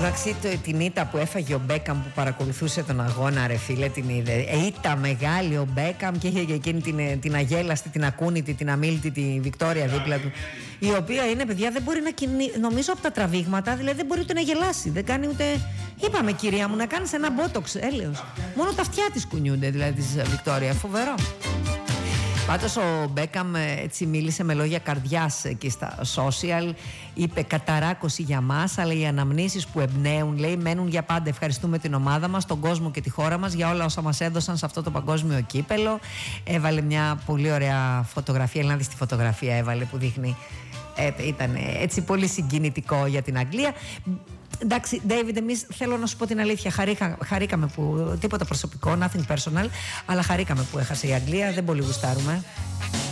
Εντάξει, την ήττα που έφαγε ο Μπέκαμ που παρακολουθούσε τον αγώνα, ρε φίλε, την είδε. Ήττα μεγάλη ο Μπέκαμ και είχε και εκείνη την αγέλαστη, την ακούνητη, την αμίλητη, τη Βικτόρια δίπλα του. Η οποία είναι, παιδιά, δεν μπορεί να κινήσει. Νομίζω από τα τραβήγματα, δηλαδή δεν μπορεί ούτε να γελάσει. Δεν κάνει ούτε. Είπαμε, κυρία μου, να κάνει ένα μπότοξ, έλεος. Μόνο τα αυτιά τη κουνιούνται, δηλαδή τη Βικτόρια. Φοβερό. Πάντως ο Μπέκαμ έτσι μίλησε με λόγια καρδιάς εκεί στα social. Είπε καταράκωση για μας, αλλά οι αναμνήσεις που εμπνέουν, λέει, μένουν για πάντα. Ευχαριστούμε την ομάδα μας, τον κόσμο και τη χώρα μας για όλα όσα μας έδωσαν σε αυτό το παγκόσμιο κύπελο. Έβαλε μια πολύ ωραία φωτογραφία, Ελλάδη στη φωτογραφία έβαλε που δείχνει. Ήταν έτσι πολύ συγκινητικό για την Αγγλία. Εντάξει, David, εμείς θέλω να σου πω την αλήθεια. Χαρήκαμε που. Τίποτα προσωπικό, nothing personal, αλλά χαρήκαμε που έχασε η Αγγλία. Δεν πολύ γουστάρουμε.